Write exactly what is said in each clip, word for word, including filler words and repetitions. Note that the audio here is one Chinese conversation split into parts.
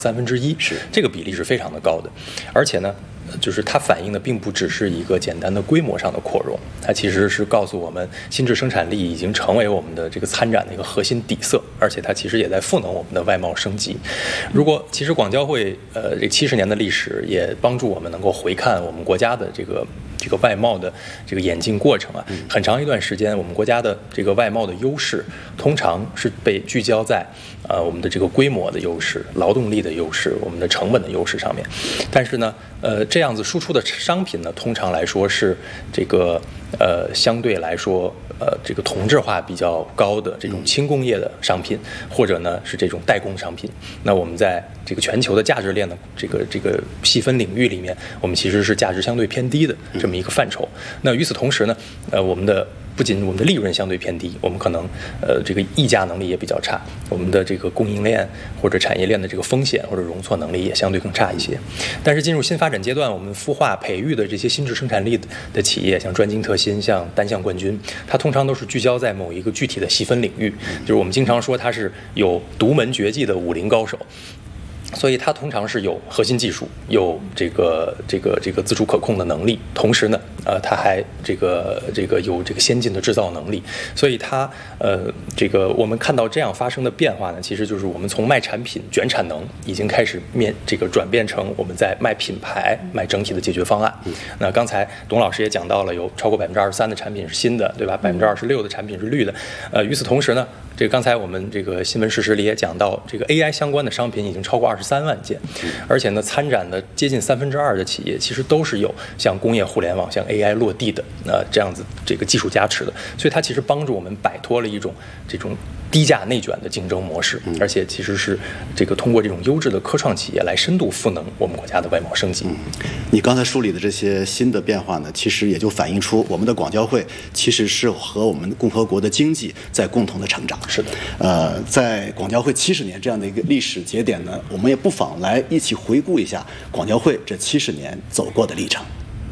三分之一，是这个比例是非常的高的，而且呢。就是它反映的并不只是一个简单的规模上的扩容，它其实是告诉我们新质生产力已经成为我们的这个参展的一个核心底色，而且它其实也在赋能我们的外贸升级。如果其实广交会呃这七十年的历史也帮助我们能够回看我们国家的这个这个外贸的这个演进过程啊，很长一段时间我们国家的这个外贸的优势通常是被聚焦在呃我们的这个规模的优势、劳动力的优势、我们的成本的优势上面，但是呢呃这样子输出的商品呢，通常来说是这个呃相对来说呃这个同质化比较高的这种轻工业的商品，或者呢是这种代工商品。那我们在这个全球的价值链的这个这个细分领域里面，我们其实是价值相对偏低的这么一个范畴。那与此同时呢，呃我们的不仅我们的利润相对偏低，我们可能呃这个议价能力也比较差，我们的这个供应链或者产业链的这个风险或者容错能力也相对更差一些。但是进入新发展阶段，我们孵化培育的这些新质生产力的企业，像专精特新、像单项冠军，它通常都是聚焦在某一个具体的细分领域，就是我们经常说它是有独门绝技的武林高手。所以它通常是有核心技术，有这个这个这个自主可控的能力，同时呢，呃，它还这个这个有这个先进的制造能力。所以它呃这个我们看到这样发生的变化呢，其实就是我们从卖产品卷产能已经开始面这个转变成我们在卖品牌、卖整体的解决方案。那刚才董老师也讲到了，有超过百分之二十三的产品是新的，对吧？百分之二十六的产品是绿的。呃，与此同时呢，这个刚才我们这个新闻事实里也讲到，这个 A I 相关的商品已经超过二十三万件，而且呢，参展的接近三分之二的企业其实都是有像工业互联网、像 A I 落地的呃这样子这个技术加持的，所以它其实帮助我们摆脱了一种这种低价内卷的竞争模式，而且其实是这个通过这种优质的科创企业来深度赋能我们国家的外贸升级。 嗯，你刚才梳理的这些新的变化呢，其实也就反映出我们的广交会其实是和我们共和国的经济在共同的成长。 是的， 呃，在广交会七十年这样的一个历史节点呢，我们也不妨来一起回顾一下广交会这七十年走过的历程。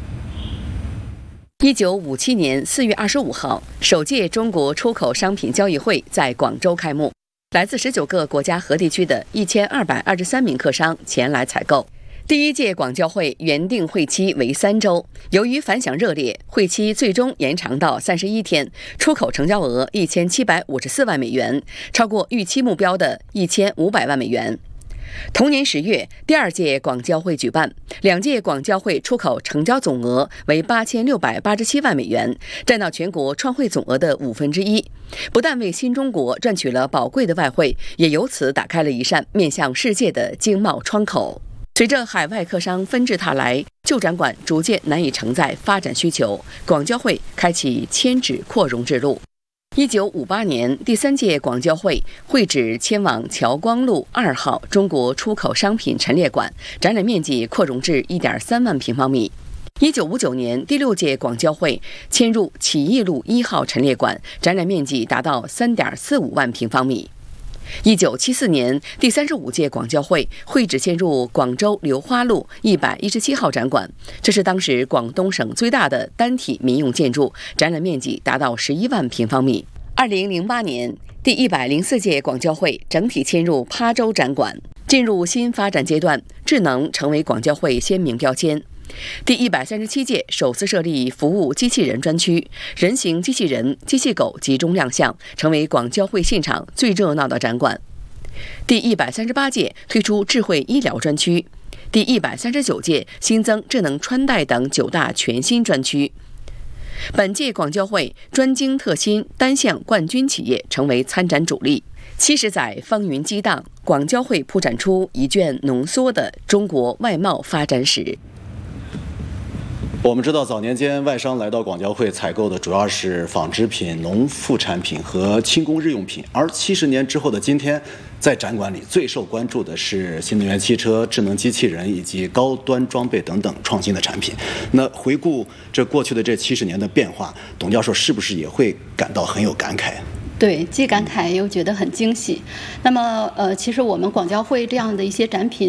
一九五七年四月二十五号，首届中国出口商品交易会在广州开幕，来自十九个国家和地区的一千二百二十三名客商前来采购。第一届广交会原定会期为三周，由于反响热烈，会期最终延长到三十一天，出口成交额一千七百五十四万美元，超过预期目标的一千五百万美元。同年十月，第二届广交会举办，两届广交会出口成交总额为八千六百八十七万美元，占到全国创汇总额的五分之一。不但为新中国赚取了宝贵的外汇，也由此打开了一扇面向世界的经贸窗口。随着海外客商纷至沓来，旧展馆逐渐难以承载发展需求，广交会开启迁址扩容之路。一九五八年，第三届广交会会址迁往侨光路二号中国出口商品陈列馆，展览面积扩容至一点三万平方米。一九五九年，第六届广交会迁入起义路一号陈列馆，展览面积达到三点四五万平方米。一九七四年，第三十五届广交会会址迁入广州流花路一百一十七号展馆，这是当时广东省最大的单体民用建筑，展览面积达到十一万平方米。二零零八年，第一百零四届广交会整体迁入琶洲展馆，进入新发展阶段，智能成为广交会鲜明标签。第一百三十七届首次设立服务机器人专区，人形机器人、机器狗集中亮相，成为广交会现场最热闹的展馆。第一百三十八届推出智慧医疗专区，第一百三十九届新增智能穿戴等九大全新专区。本届广交会专精特新单项冠军企业成为参展主力。七十载风云激荡，广交会铺展出一卷浓缩的中国外贸发展史。 我们知道，早年间外商来到广交会采购的主要是纺织品、农副产品和轻工日用品，而七十年之后的今天，在展馆里最受关注的是新能源汽车、智能机器人以及高端装备等等创新的产品。那回顾这过去的这七十年的变化，董教授是不是也会感到很有感慨？ 对，既感慨又觉得很惊喜。那么，呃，其实我们广交会这样的一些展品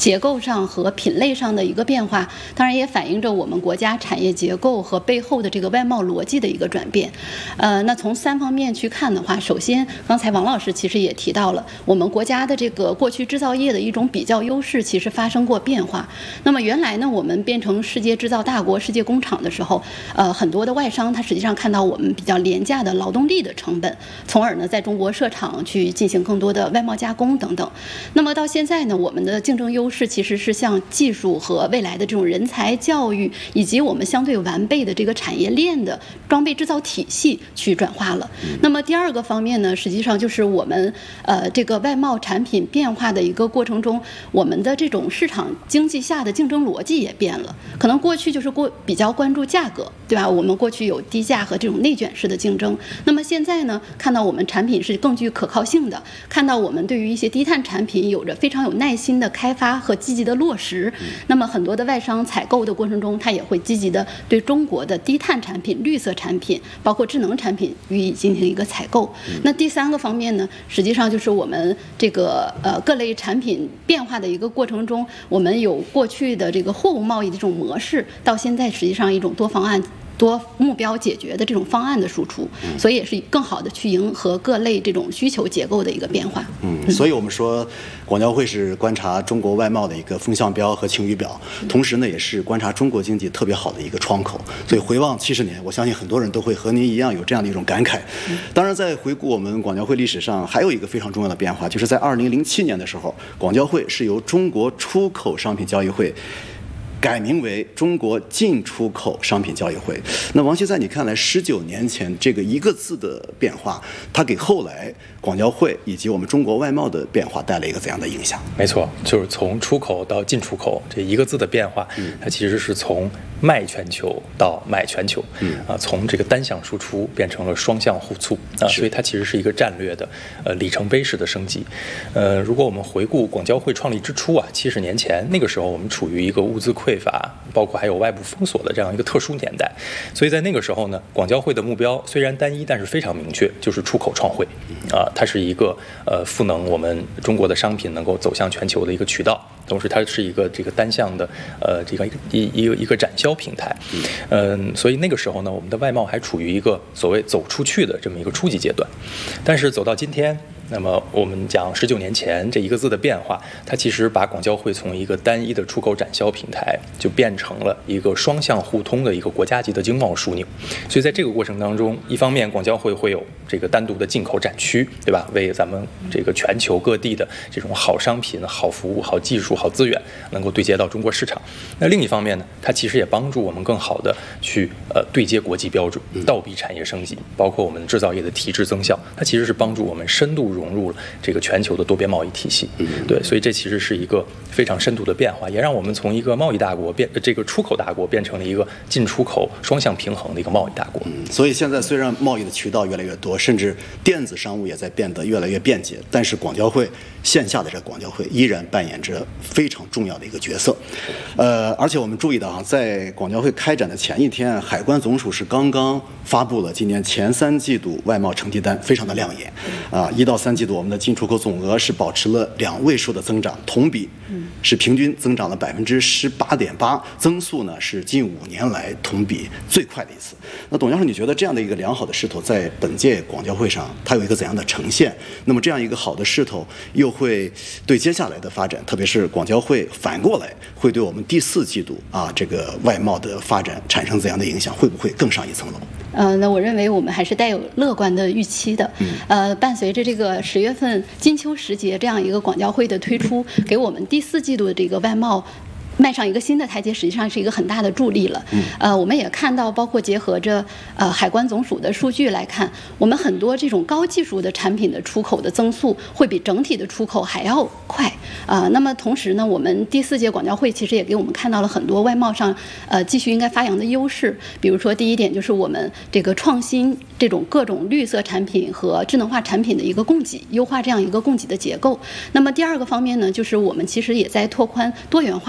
结构上和品类上的一个变化，当然也反映着我们国家产业结构和背后的这个外贸逻辑的一个转变。呃，那从三方面去看的话，首先刚才王老师其实也提到了，我们国家的这个过去制造业的一种比较优势其实发生过变化。那么原来呢，我们变成世界制造大国、世界工厂的时候，呃，很多的外商他实际上看到我们比较廉价的劳动力的成本，从而呢在中国设厂去进行更多的外贸加工等等。那么到现在呢，我们的竞争优势其实是向技术和未来的这种人才教育，以及我们相对完备的这个产业链的装备制造体系去转化了。那么第二个方面呢，实际上就是我们呃这个外贸产品变化的一个过程中，我们的这种市场经济下的竞争逻辑也变了。可能过去就是过比较关注价格，对吧？我们过去有低价和这种内卷式的竞争。那么现在呢，看到我们产品是更具可靠性的，看到我们对于一些低碳产品有着非常有耐心的开发和积极的落实。那么很多的外商采购的过程中，他也会积极的对中国的低碳产品、绿色产品，包括智能产品予以进行一个采购。那第三个方面呢，实际上就是我们这个呃各类产品变化的一个过程中，我们有过去的这个货物贸易的这种模式，到现在实际上一种多方案、多目标解决的这种方案的输出，所以也是更好的去迎合各类这种需求结构的一个变化。 嗯，所以我们说，广交会是观察中国外贸的一个风向标和晴雨表，同时呢，也是观察中国经济特别好的一个窗口。所以回望七十年，我相信很多人都会和您一样有这样的一种感慨。当然，在回顾我们广交会历史上，还有一个非常重要的变化，就是在二零零七年的时候，广交会是由中国出口商品交易会改名为中国进出口商品交易会。那王希，在你看来，十九年前这个一个字的变化，它给后来广交会以及我们中国外贸的变化带来一个怎样的影响？ 没错，就是从出口到进出口这一个字的变化，嗯、它其实是从卖全球到买全球，嗯、啊，从这个单向输出变成了双向互促啊，所以它其实是一个战略的呃里程碑式的升级。呃，如果我们回顾广交会创立之初啊，七十年前那个时候，我们处于一个物资匮乏，包括还有外部封锁的这样一个特殊年代，所以在那个时候呢，广交会的目标虽然单一，但是非常明确，就是出口创汇啊，它是一个呃赋能我们中国的商品能够走向全球的一个渠道，同时它是一个这个单向的呃这个一一个一个展销平台，嗯，所以那个时候呢，我们的外贸还处于一个所谓走出去的这么一个初级阶段，但是走到今天。那么我们讲十九年前这一个字的变化，它其实把广交会从一个单一的出口展销平台，就变成了一个双向互通的一个国家级的经贸枢纽。所以在这个过程当中，一方面广交会会有这个单独的进口展区，对吧？为咱们这个全球各地的这种好商品、好服务、好技术、好资源能够对接到中国市场。那另一方面呢，它其实也帮助我们更好的去呃对接国际标准，倒逼产业升级，包括我们制造业的提质增效，它其实是帮助我们深度融入了这个全球的多边贸易体系。对，所以这其实是一个非常深度的变化，也让我们从一个贸易大国变这个出口大国变成了一个进出口双向平衡的一个贸易大国。 嗯，所以现在虽然贸易的渠道越来越多，甚至电子商务也在变得越来越便捷，但是广交会线下的这个广交会依然扮演着非常重要的一个角色。呃，而且我们注意到啊，在广交会开展的前一天，海关总署是刚刚发布了今年前三季度外贸成绩单，非常的亮眼啊！一到三季度我们的进出口总额是保持了两位数的增长，同比是平均增长了百分之十八点八，增速呢是近五年来同比最快的一次。那董教授，你觉得这样的一个良好的势头在本届广交会上它有一个怎样的呈现？那么这样一个好的势头又会对接下来的发展，特别是广交会反过来会对我们第四季度啊这个外贸的发展产生怎样的影响？会不会更上一层楼？ 呃，那我认为我们还是带有乐观的预期的。呃，伴随着这个十月份金秋时节这样一个广交会的推出，给我们第四季度的这个外贸迈上一个新的台阶，实际上是一个很大的助力了。呃，我们也看到，包括结合着呃海关总署的数据来看，我们很多这种高技术的产品的出口的增速会比整体的出口还要快啊、呃。那么同时呢，我们第四届广交会其实也给我们看到了很多外贸上呃继续应该发扬的优势。比如说，第一点就是我们这个创新这种各种绿色产品和智能化产品的一个供给，优化这样一个供给的结构。那么第二个方面呢，就是我们其实也在拓宽多元化的一种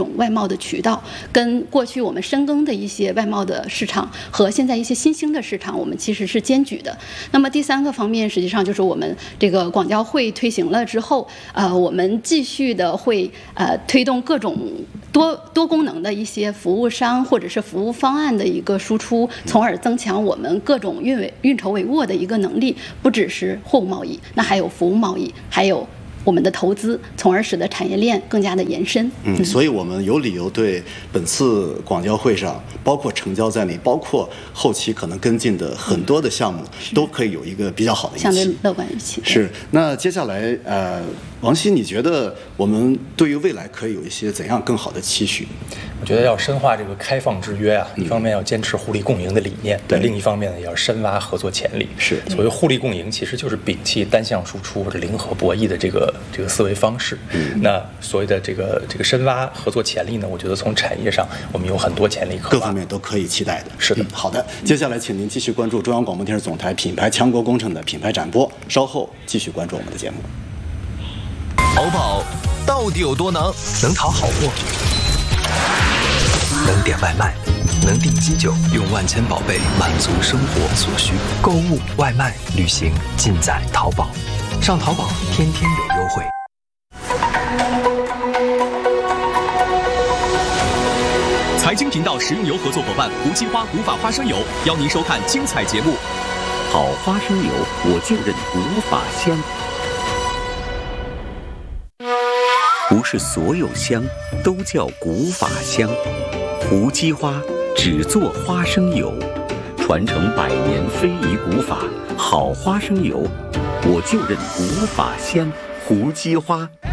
种外贸的渠道，跟过去我们深耕的一些外贸的市场和现在一些新兴的市场，我们其实是兼具的。那么第三个方面，实际上就是我们这个广交会推行了之后，呃，我们继续的会呃推动各种多多功能的一些服务商或者是服务方案的一个输出，从而增强我们各种运维运筹帷幄的一个能力，不只是货物贸易，那还有服务贸易，还有我们的投资，从而使得产业链更加的延伸。 嗯，所以我们有理由对本次广交会上，包括成交在内，包括后期可能跟进的很多的项目，嗯、都可以有一个比较好的预期， 相对乐观预期。 是。那接下来，呃，王希，你觉得我们对于未来可以有一些怎样更好的期许？ 我觉得要深化这个开放制约啊，一方面要坚持互利共赢的理念， 对、嗯， 另一方面呢，也要深挖合作潜力。 是。 所谓互利共赢，其实就是摒弃单向输出或者零和博弈的这个这个思维方式。嗯。那所谓的这个这个深挖合作潜力呢，我觉得从产业上我们有很多潜力可挖， 各方面都可以期待的。 是的。 嗯、好的，接下来请您继续关注中央广播电视总台品牌强国工程的品牌展播，稍后继续关注我们的节目。 淘宝到底有多能？能淘好货，能点外卖，能订机酒，用万千宝贝满足生活所需。购物、外卖、旅行，尽在淘宝。上淘宝，天天有优惠。 财经频道食用油合作伙伴无机花古法花生油，邀您收看精彩节目。 好花生油，我就认古法香。不是所有香都叫古法香，无机花只做花生油，传承百年非遗古法，好花生油，我就认古法香，无机花。